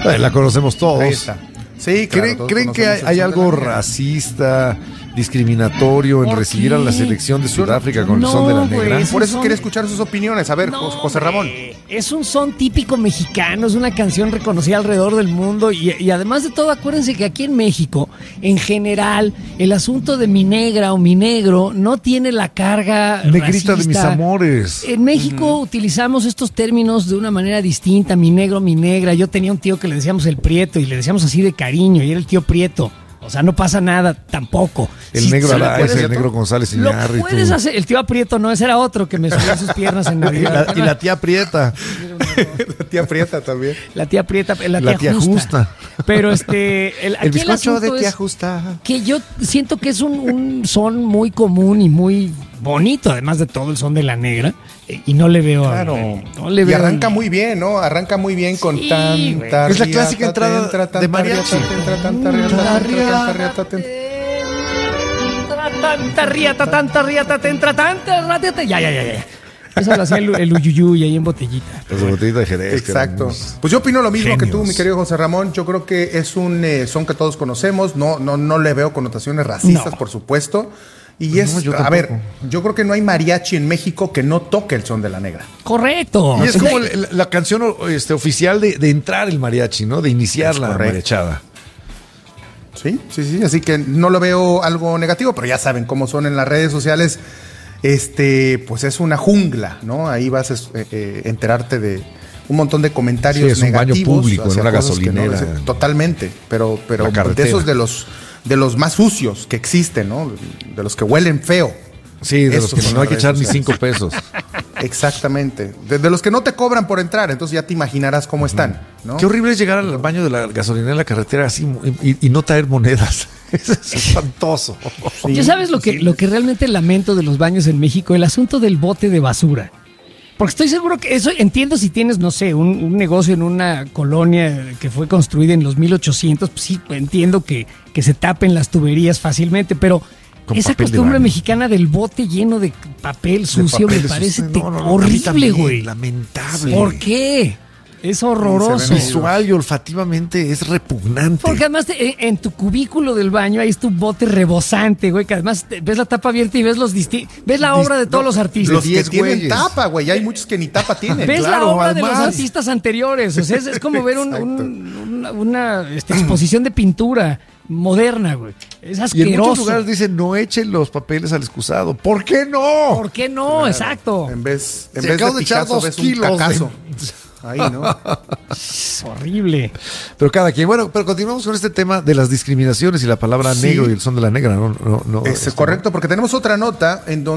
La conocemos todos. Ahí está. Sí, claro, ¿Creen que hay algo racista, discriminatorio en recibir a la selección de Sudáfrica con el son de la negra? Por eso quería escuchar sus opiniones. A ver, José Ramón. Es un son típico mexicano, es una canción reconocida alrededor del mundo y además de todo, acuérdense que aquí en México, en general, el asunto de mi negra o mi negro no tiene la carga negrita racista. De mis amores. En México utilizamos estos términos de una manera distinta, mi negro, mi negra. Yo tenía un tío que le decíamos el Prieto y le decíamos así de cariño y era el tío Prieto. O sea, no pasa nada tampoco. El negro Araiza, el negro González Iñárritu. Lo puedes hacer. El tío Aprieto no, ese era otro que me subía sus piernas en Navidad. Y la tía Prieta. La tía Prieta también. La tía Prieta, la tía Justa. Pero el bizcocho de tía Justa. Que yo siento que es un son muy común y muy bonito, además de todo el son de la negra. Y no le veo. Claro. No le veo. Y arranca muy bien, ¿no? Arranca muy bien con tanta. Es la clásica entrada de mariachi. Ya. Eso lo hacía el Uyuyuy ahí en botellita. Las botellitas de Jerez. Exacto. Pues yo opino lo mismo que tú, mi querido José Ramón. Yo creo que es un son que todos conocemos. No le veo connotaciones racistas, por supuesto. Y yo creo que no hay mariachi en México que no toque el son de la negra. Correcto. Y es como la canción oficial de entrar el mariachi, ¿no? De iniciar la mariachada. Sí. Así que no lo veo algo negativo, pero ya saben cómo son en las redes sociales. Pues es una jungla, ¿no? Ahí vas a enterarte de un montón de comentarios negativos. Es un baño público, en una gasolinera. Totalmente, pero de esos de los más sucios que existen, ¿no? De los que huelen feo. Sí, de los que no hay que echar ni 5 pesos. Exactamente. De los que no te cobran por entrar, entonces ya te imaginarás cómo están, ¿no? Qué horrible es llegar al baño de la gasolinera en la carretera así y no traer monedas. Es espantoso. Sí, ¿ya sabes lo que realmente lamento de los baños en México? El asunto del bote de basura. Porque estoy seguro que eso, entiendo si tienes, no sé, un negocio en una colonia que fue construida en los 1800, pues sí, entiendo que se tapen las tuberías fácilmente, pero esa costumbre mexicana del bote lleno de papel sucio me parece horrible, güey. Lamentable. ¿Por qué? Es horroroso. Visual y olfativamente es repugnante. Porque además en tu cubículo del baño ahí es tu bote rebosante, güey, que además ves la tapa abierta y ves ves la obra de todos los artistas. Los que tienen tapa, güey. Hay muchos que ni tapa tienen. Ves la obra de los artistas anteriores. O sea, es como ver una exposición de pintura moderna, güey. Es asqueroso. Y en muchos lugares dicen, no echen los papeles al excusado. ¿Por qué no? ¿Por qué no? Claro. Exacto. En vez de echar 2 kilos ahí, ¿no? Es horrible. Pero cada quien. Bueno, pero continuamos con este tema de las discriminaciones y la palabra negro y el son de la negra. No, es correcto, porque tenemos otra nota en donde